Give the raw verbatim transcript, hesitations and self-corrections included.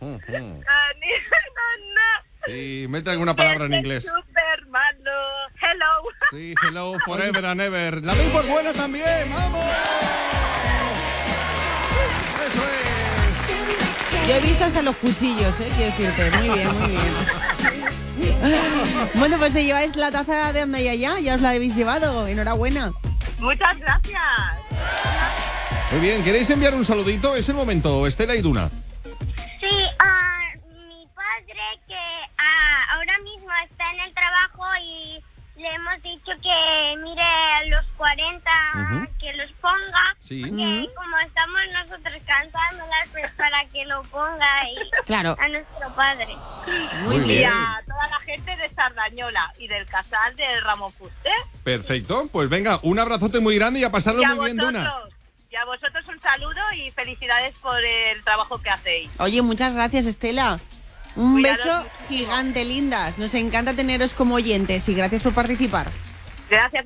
Uh, uh. Sí, mete alguna palabra en inglés. Superman, hello. Sí, hello, forever and ever. La doy por buena también, ¡vamos! Eso es. Yo he visto hasta los cuchillos, ¿eh? Quiero decirte, muy bien, muy bien. Bueno, pues te lleváis la taza de Anda y Allá, ya os la habéis llevado, enhorabuena. Muchas gracias. Muy bien, ¿queréis enviar un saludito? Es el momento, Estela y Duna. Sí, uh, mi padre que uh, ahora mismo está en el trabajo y le hemos dicho que mire los cuarenta, uh-huh. que los ponga, sí. que uh-huh. como estamos nosotros cantándolas, pues para que lo ponga y claro. a nuestro padre. Muy bien. Y a toda la gente de Sardañola y del Casal de Ramón Fuster. Perfecto, pues venga, un abrazote muy grande y a pasarlo y a muy bien, vosotros, Duna. Y a vosotros un saludo y felicidades por el trabajo que hacéis. Oye, muchas gracias, Estela. Un Cuidaros beso muchísimo. gigante, lindas. Nos encanta teneros como oyentes y gracias por participar. Gracias.